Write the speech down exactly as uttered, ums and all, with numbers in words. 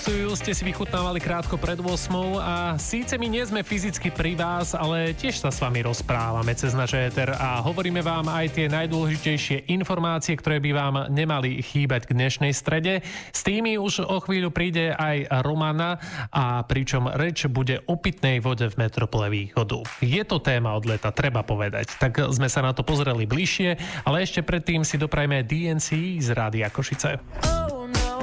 pracujú, ste si vychutnávali krátko pred ôsmou a síce my nie sme fyzicky pri vás, ale tiež sa s vami rozprávame cez náš éter a hovoríme vám aj tie najdôležitejšie informácie, ktoré by vám nemali chýbať k dnešnej strede. S tými už o chvíľu príde aj Romana a pričom reč bude o pitnej vode v metropole Východu. Je to téma od leta, treba povedať. Tak sme sa na to pozreli bližšie, ale ešte predtým si doprajme dé en cé z Rádia Košice. Oh.